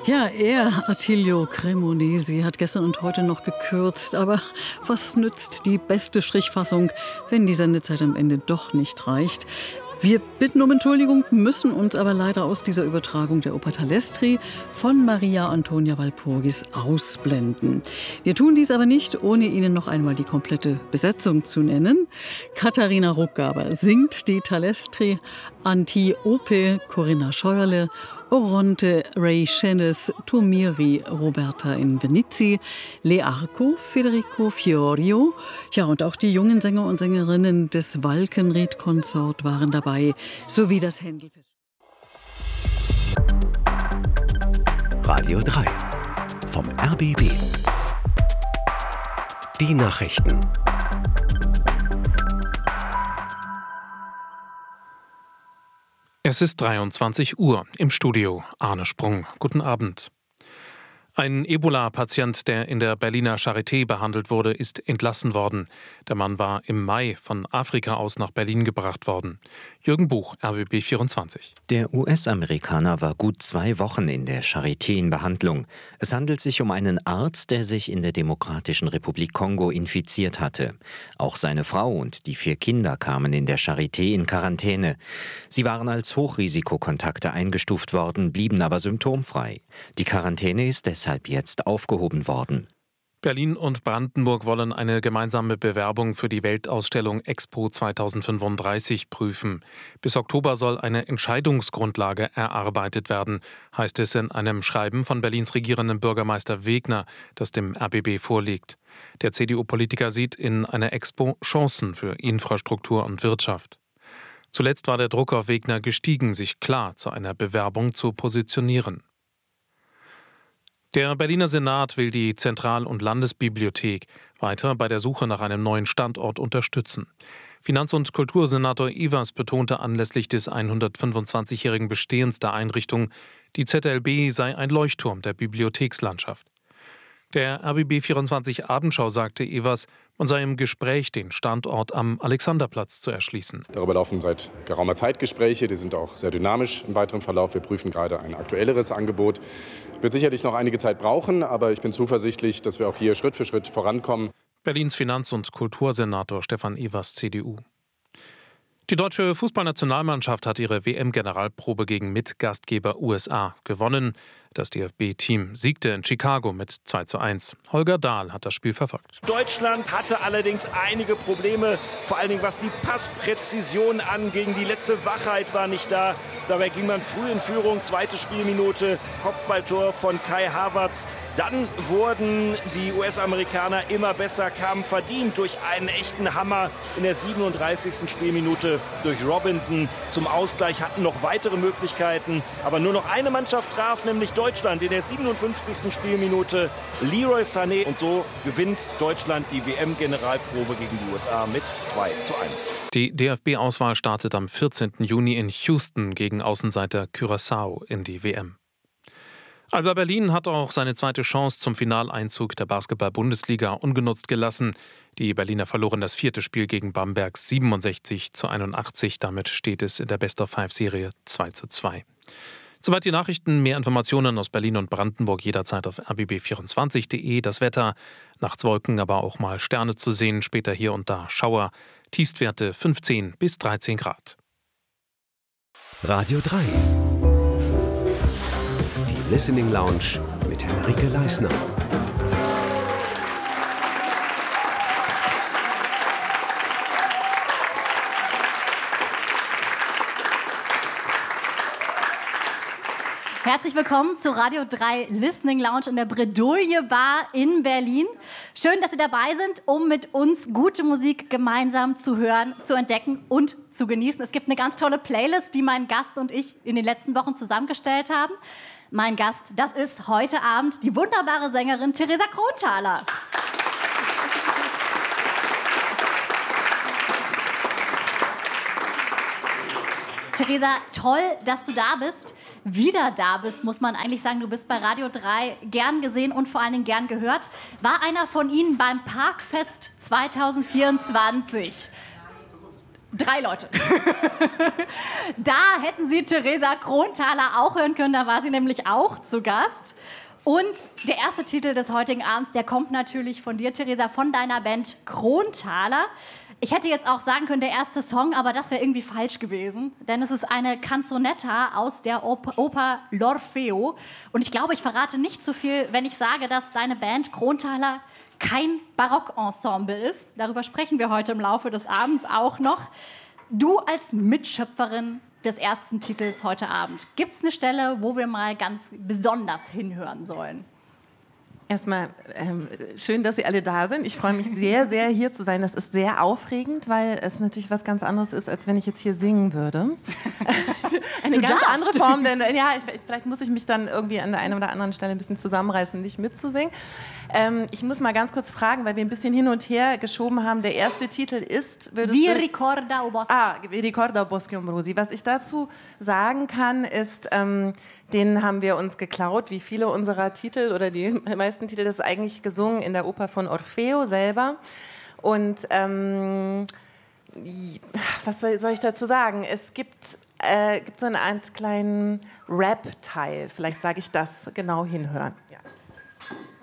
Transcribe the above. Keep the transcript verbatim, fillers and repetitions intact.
Ja, er, Attilio Cremonesi, hat gestern und heute noch gekürzt. Aber was nützt die beste Strichfassung, wenn die Sendezeit am Ende doch nicht reicht? Wir bitten um Entschuldigung, müssen uns aber leider aus dieser Übertragung der Oper Talestri von Maria Antonia Walpurgis ausblenden. Wir tun dies aber nicht, ohne Ihnen noch einmal die komplette Besetzung zu nennen. Katharina Ruckgaber singt die Talestri, Antiope Corinna Scheuerle, Oronte Ray Schenes, Tomiri Roberta Invenizi, Learco Federico Fiorio. Ja, und auch die jungen Sänger und Sängerinnen des Walkenried-Konsort waren dabei, sowie das Händelfest. Radio drei vom R B B. Die Nachrichten. Es ist dreiundzwanzig Uhr, im Studio Arne Sprung. Guten Abend. Ein Ebola-Patient, der in der Berliner Charité behandelt wurde, ist entlassen worden. Der Mann war im Mai von Afrika aus nach Berlin gebracht worden. Jürgen Buch, R B B vierundzwanzig. Der U S-Amerikaner war gut zwei Wochen in der Charité in Behandlung. Es handelt sich um einen Arzt, der sich in der Demokratischen Republik Kongo infiziert hatte. Auch seine Frau und die vier Kinder kamen in der Charité in Quarantäne. Sie waren als Hochrisikokontakte eingestuft worden, blieben aber symptomfrei. Die Quarantäne ist deshalb jetzt aufgehoben worden. Berlin und Brandenburg wollen eine gemeinsame Bewerbung für die Weltausstellung Expo zweitausendfünfunddreißig prüfen. Bis Oktober soll eine Entscheidungsgrundlage erarbeitet werden, heißt es in einem Schreiben von Berlins regierenden Bürgermeister Wegner, das dem R B B vorliegt. Der C D U-Politiker sieht in einer Expo Chancen für Infrastruktur und Wirtschaft. Zuletzt war der Druck auf Wegner gestiegen, sich klar zu einer Bewerbung zu positionieren. Der Berliner Senat will die Zentral- und Landesbibliothek weiter bei der Suche nach einem neuen Standort unterstützen. Finanz- und Kultursenator Evers betonte anlässlich des hundertfünfundzwanzigjährigen Bestehens der Einrichtung, die Z L B sei ein Leuchtturm der Bibliothekslandschaft. Der R B B vierundzwanzig Abendschau sagte Evers, man sei im Gespräch, den Standort am Alexanderplatz zu erschließen. Darüber laufen seit geraumer Zeit Gespräche, die sind auch sehr dynamisch im weiteren Verlauf. Wir prüfen gerade ein aktuelleres Angebot. Wird sicherlich noch einige Zeit brauchen, aber ich bin zuversichtlich, dass wir auch hier Schritt für Schritt vorankommen. Berlins Finanz- und Kultursenator Stefan Evers, C D U. Die deutsche Fußballnationalmannschaft hat ihre W M-Generalprobe gegen Mitgastgeber U S A gewonnen. Das D F B-Team siegte in Chicago mit zwei zu eins. Holger Dahl hat das Spiel verfolgt. Deutschland hatte allerdings einige Probleme, vor allen Dingen was die Passpräzision anging. Die letzte Wachheit war nicht da. Dabei ging man früh in Führung, zweite Spielminute, Kopfballtor von Kai Havertz. Dann wurden die U S-Amerikaner immer besser, kamen verdient durch einen echten Hammer in der siebenunddreißigsten Spielminute durch Robinson. Zum Ausgleich hatten noch weitere Möglichkeiten, aber nur noch eine Mannschaft traf, nämlich Deutschland in der siebenundfünfzigsten Spielminute Leroy Sané. Und so gewinnt Deutschland die W M-Generalprobe gegen die U S A mit zwei zu eins. Die D F B-Auswahl startet am vierzehnten Juni in Houston gegen Außenseiter Curaçao in die W M. Alba Berlin hat auch seine zweite Chance zum Finaleinzug der Basketball-Bundesliga ungenutzt gelassen. Die Berliner verloren das vierte Spiel gegen Bamberg siebenundsechzig zu einundachtzig. Damit steht es in der Best-of-Five-Serie zwei zu zwei. Soweit die Nachrichten. Mehr Informationen aus Berlin und Brandenburg jederzeit auf r b b vierundzwanzig punkt de. Das Wetter, nachts Wolken, aber auch mal Sterne zu sehen, später hier und da Schauer. Tiefstwerte fünfzehn bis dreizehn Grad. Radio drei. Die Listening Lounge mit Henrike Leisner. Herzlich willkommen zu Radio drei Listening Lounge in der Bredouille Bar in Berlin. Schön, dass Sie dabei sind, um mit uns gute Musik gemeinsam zu hören, zu entdecken und zu genießen. Es gibt eine ganz tolle Playlist, die mein Gast und ich in den letzten Wochen zusammengestellt haben. Mein Gast, das ist heute Abend die wunderbare Sängerin Theresa Kronthaler. Theresa, toll, dass du da bist. Wieder da bist, muss man eigentlich sagen. Du bist bei Radio drei gern gesehen und vor allen Dingen gern gehört. War einer von Ihnen beim Parkfest zweitausendvierundzwanzig. Drei Leute. Da hätten Sie Theresa Kronthaler auch hören können, da war sie nämlich auch zu Gast. Und der erste Titel des heutigen Abends, der kommt natürlich von dir, Theresa, von deiner Band Kronthaler. Ich hätte jetzt auch sagen können, der erste Song, aber das wäre irgendwie falsch gewesen. Denn es ist eine Canzonetta aus der Oper, Oper L'Orfeo. Und ich glaube, ich verrate nicht zu viel, wenn ich sage, dass deine Band Kronthaler kein Barockensemble ist. Darüber sprechen wir heute im Laufe des Abends auch noch. Du als Mitschöpferin des ersten Titels heute Abend, gibt es eine Stelle, wo wir mal ganz besonders hinhören sollen? Erstmal ähm, schön, dass Sie alle da sind. Ich freue mich sehr, sehr, hier zu sein. Das ist sehr aufregend, weil es natürlich was ganz anderes ist, als wenn ich jetzt hier singen würde. Eine du ganz darfst. andere Form, denn ja, ich, vielleicht muss ich mich dann irgendwie an der einen oder anderen Stelle ein bisschen zusammenreißen, nicht mitzusingen. Ähm, ich muss mal ganz kurz fragen, weil wir ein bisschen hin und her geschoben haben. Der erste Titel ist... Vi ricorda o bosco. Ah, Vi ricorda o bosco Ambrosi. Was ich dazu sagen kann, ist... Ähm, Den haben wir uns geklaut, wie viele unserer Titel oder die meisten Titel. Das ist eigentlich gesungen in der Oper von Orfeo selber. Und ähm, was soll ich dazu sagen? Es gibt, äh, gibt so eine Art kleinen Rap-Teil. Vielleicht sage ich das, genau hinhören. Ja.